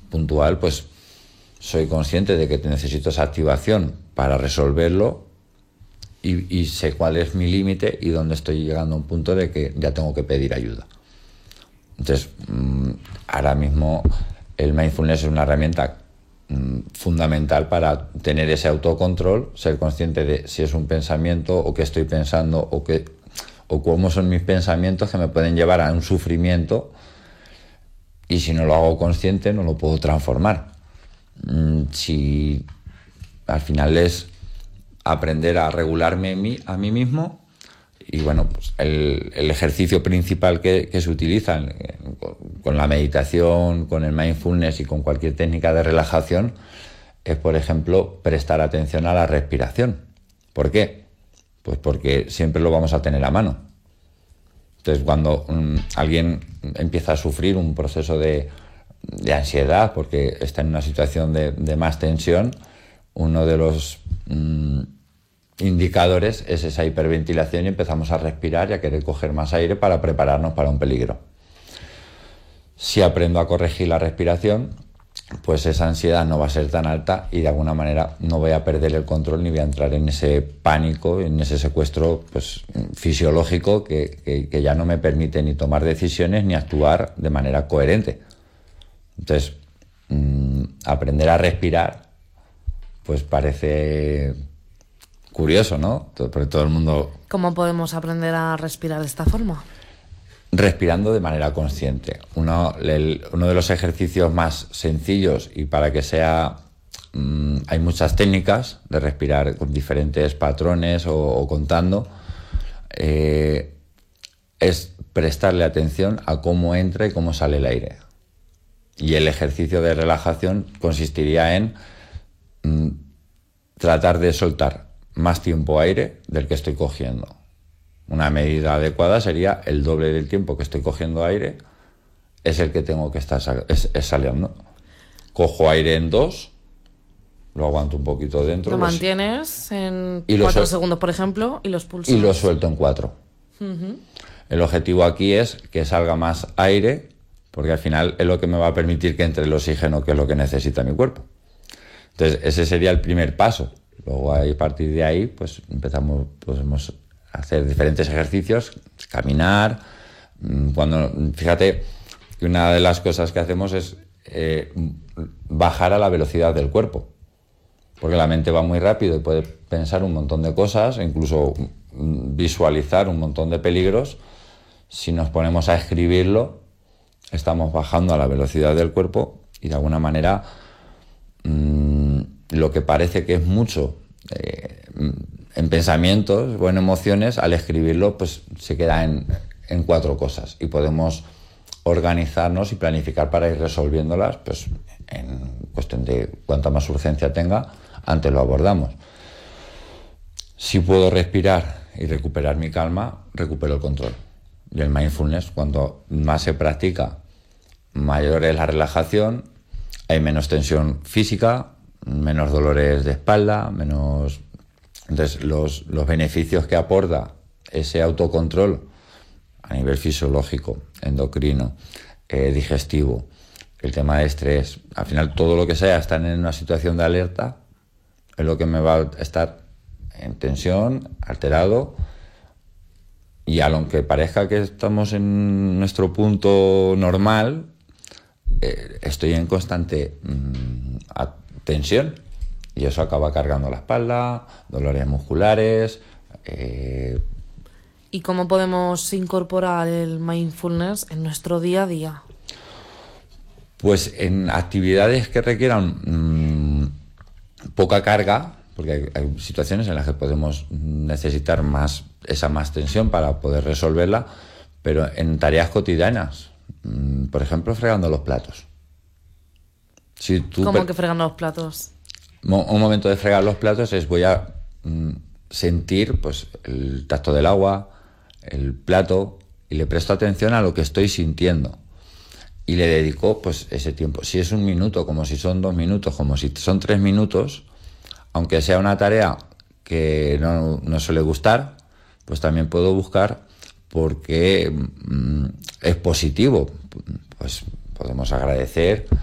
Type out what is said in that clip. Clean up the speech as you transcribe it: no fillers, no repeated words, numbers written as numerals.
puntual, pues soy consciente de que necesito esa activación para resolverlo y sé cuál es mi límite y dónde estoy llegando a un punto de que ya tengo que pedir ayuda. Entonces, ahora mismo el mindfulness es una herramienta fundamental para tener ese autocontrol, ser consciente de si es un pensamiento o qué estoy pensando o cómo son mis pensamientos que me pueden llevar a un sufrimiento, y si no lo hago consciente no lo puedo transformar. Si al final es aprender a regularme a mí mismo, y bueno, pues el ejercicio principal que se utiliza con la meditación, con el mindfulness y con cualquier técnica de relajación es, por ejemplo, prestar atención a la respiración. ¿Por qué? Pues porque siempre lo vamos a tener a mano. Entonces, cuando alguien empieza a sufrir un proceso de ansiedad porque está en una situación de más tensión, uno de los indicadores es esa hiperventilación y empezamos a respirar y a querer coger más aire para prepararnos para un peligro. Si aprendo a corregir la respiración, pues esa ansiedad no va a ser tan alta y de alguna manera no voy a perder el control ni voy a entrar en ese pánico, en ese secuestro pues, fisiológico que ya no me permite ni tomar decisiones ni actuar de manera coherente. Entonces, aprender a respirar pues parece curioso, ¿no? Porque todo el mundo... ¿Cómo podemos aprender a respirar de esta forma? Respirando de manera consciente. Uno de los ejercicios más sencillos y para que sea... hay muchas técnicas de respirar con diferentes patrones o contando. Es prestarle atención a cómo entra y cómo sale el aire. Y el ejercicio de relajación consistiría en tratar de soltar más tiempo aire del que estoy cogiendo. Una medida adecuada sería el doble del tiempo que estoy cogiendo aire es el que tengo que estar saliendo. Cojo aire en 2, lo aguanto un poquito dentro. Lo mantienes en 4 segundos, por ejemplo, y los pulsas. Y lo suelto en 4. Uh-huh. El objetivo aquí es que salga más aire, porque al final es lo que me va a permitir que entre el oxígeno, que es lo que necesita mi cuerpo. Entonces, ese sería el primer paso. Luego, a partir de ahí, pues podemos hacer diferentes ejercicios, caminar. Fíjate que una de las cosas que hacemos es bajar a la velocidad del cuerpo, porque la mente va muy rápido y puede pensar un montón de cosas, incluso visualizar un montón de peligros. Si nos ponemos a escribirlo, estamos bajando a la velocidad del cuerpo y de alguna manera lo que parece que es mucho en pensamientos o en emociones, al escribirlo pues se queda en 4 cosas y podemos organizarnos y planificar para ir resolviéndolas pues en cuestión de cuanta más urgencia tenga, antes lo abordamos. Si puedo respirar y recuperar mi calma, recupero el control. Y el mindfulness, cuando más se practica, mayor es la relajación, hay menos tensión física, menos dolores de espalda, menos... Entonces, los beneficios que aporta ese autocontrol a nivel fisiológico, endocrino, digestivo, el tema de estrés, al final todo lo que sea estar en una situación de alerta es lo que me va a estar en tensión, alterado, y aunque parezca que estamos en nuestro punto normal, estoy en constante tensión y eso acaba cargando la espalda, dolores musculares. ¿Y cómo podemos incorporar el mindfulness en nuestro día a día? Pues en actividades que requieran poca carga, porque hay situaciones en las que podemos necesitar más tensión para poder resolverla, pero en tareas cotidianas, por ejemplo, fregando los platos. ¿Cómo que fregando los platos? Un momento de fregar los platos es voy a sentir pues el tacto del agua, el plato, y le presto atención a lo que estoy sintiendo. Y le dedico pues ese tiempo. Si es 1 minuto, como si son 2 minutos, como si son 3 minutos, aunque sea una tarea que no suele gustar, pues también puedo buscar porque es positivo. Pues podemos agradecer